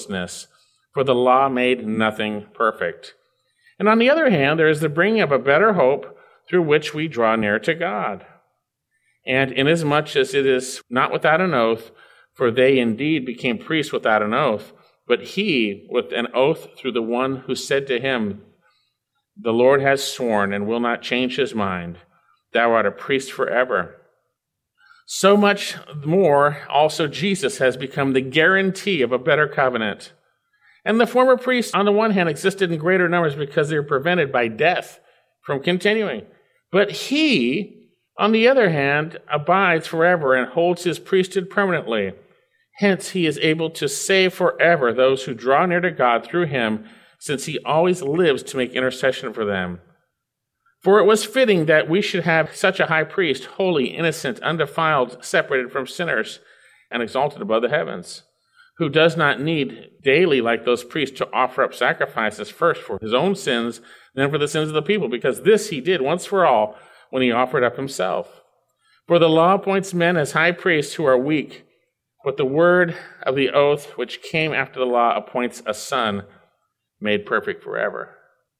for the law made nothing perfect. And on the other hand, there is the bringing of a better hope through which we draw near to God. And inasmuch as it is not without an oath, for they indeed became priests without an oath, but he with an oath through the one who said to him, the Lord has sworn and will not change his mind. Thou art a priest forever. So much more also Jesus has become the guarantee of a better covenant. And the former priests, on the one hand, existed in greater numbers because they were prevented by death from continuing. But he, on the other hand, abides forever and holds his priesthood permanently. Hence, he is able to save forever those who draw near to God through him, since he always lives to make intercession for them. For it was fitting that we should have such a high priest, holy, innocent, undefiled, separated from sinners, and exalted above the heavens, who does not need daily, like those priests, to offer up sacrifices first for his own sins, then for the sins of the people, because this he did once for all when he offered up himself. For the law appoints men as high priests who are weak, but the word of the oath which came after the law appoints a son made perfect forever.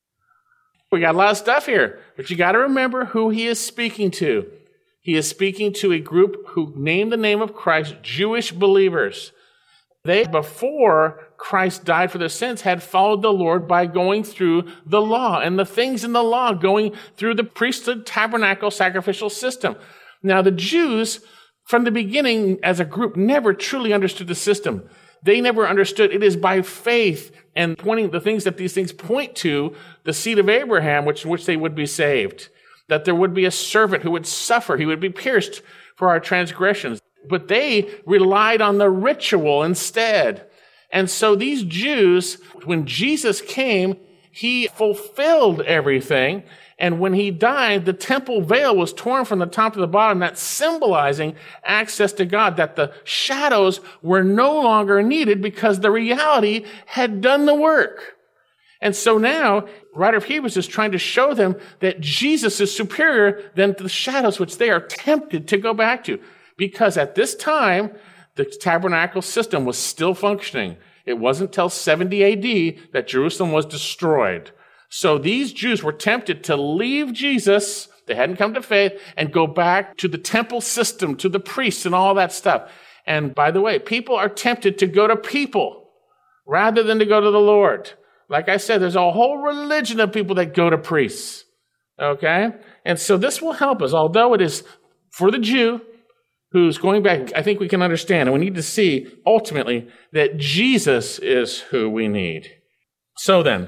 We got a lot of stuff here, but you got to remember who he is speaking to. He is speaking to a group who named the name of Christ Jewish believers. They, before Christ died for their sins, had followed the Lord by going through the law and the things in the law, going through the priesthood, tabernacle, sacrificial system. Now, the Jews, from the beginning, as a group, never truly understood the system. They never understood it is by faith and pointing the things that these things point to, the seed of Abraham, which they would be saved. That there would be a servant who would suffer, he would be pierced for our transgressions. But they relied on the ritual instead. And so these Jews, when Jesus came, he fulfilled everything. And when he died, the temple veil was torn from the top to the bottom, that symbolizing access to God, that the shadows were no longer needed because the reality had done the work. And so now, the writer of Hebrews is trying to show them that Jesus is superior than the shadows which they are tempted to go back to. Because at this time, the tabernacle system was still functioning. It wasn't until 70 AD that Jerusalem was destroyed. So these Jews were tempted to leave Jesus, they hadn't come to faith, and go back to the temple system, to the priests and all that stuff. And by the way, people are tempted to go to people rather than to go to the Lord. Like I said, there's a whole religion of people that go to priests. Okay? And so this will help us, although it is for the Jew who's going back. I think we can understand, and we need to see ultimately that Jesus is who we need. So then,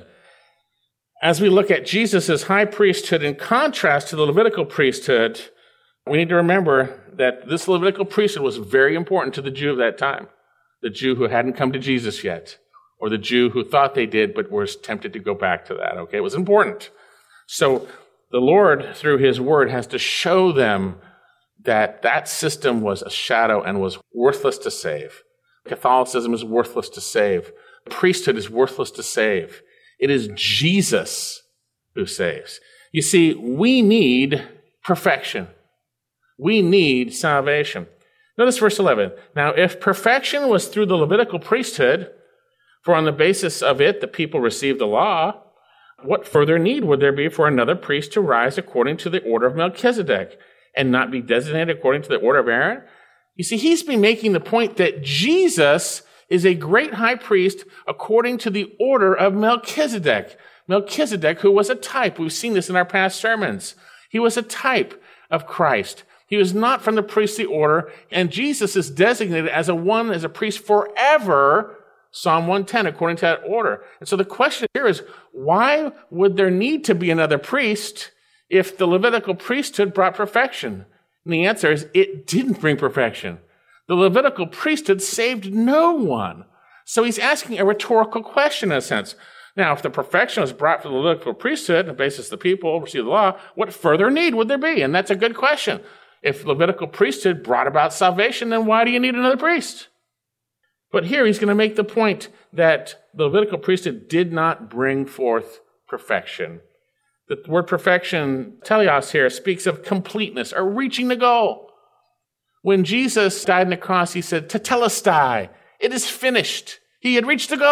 as we look at Jesus' high priesthood in contrast to the Levitical priesthood, we need to remember that this Levitical priesthood was very important to the Jew of that time, the Jew who hadn't come to Jesus yet, or the Jew who thought they did but was tempted to go back to that. Okay, it was important. So the Lord, through his word, has to show them that that system was a shadow and was worthless to save. Catholicism is worthless to save. Priesthood is worthless to save. It is Jesus who saves. You see, we need perfection. We need salvation. Notice verse 11. Now, if perfection was through the Levitical priesthood, for on the basis of it the people received the law, what further need would there be for another priest to rise according to the order of Melchizedek and not be designated according to the order of Aaron? You see, he's been making the point that Jesus is a great high priest according to the order of Melchizedek. Melchizedek, who was a type. We've seen this in our past sermons. He was a type of Christ. He was not from the priestly order, and Jesus is designated as a priest forever, Psalm 110, according to that order. And so the question here is, why would there need to be another priest if the Levitical priesthood brought perfection? And the answer is, it didn't bring perfection. The Levitical priesthood saved no one. So he's asking a rhetorical question in a sense. Now, if the perfection was brought from the Levitical priesthood, on the basis the people receive the law, what further need would there be? And that's a good question. If Levitical priesthood brought about salvation, then why do you need another priest? But here he's going to make the point that the Levitical priesthood did not bring forth perfection. The word perfection, teleos here, speaks of completeness or reaching the goal. When Jesus died on the cross, he said, tetelestai, it is finished. He had reached the goal.